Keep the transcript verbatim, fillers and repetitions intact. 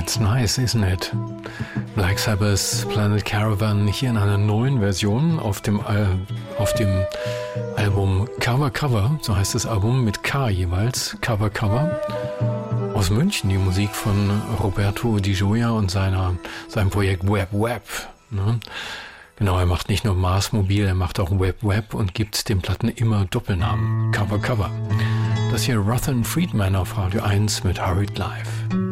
That's nice, isn't it? Black Sabbath's Planet Caravan hier in einer neuen Version auf dem, Al- auf dem Album Cover Cover, so heißt das Album mit K jeweils, Cover Cover. Aus München die Musik von Roberto Di Gioia und seiner, seinem Projekt Web Web. Ne? Genau, er macht nicht nur Mars Mobil, er macht auch Web Web und gibt den Platten immer Doppelnamen, Cover Cover. Das hier Rutherford Friedman auf Radio eins mit Hurried Life.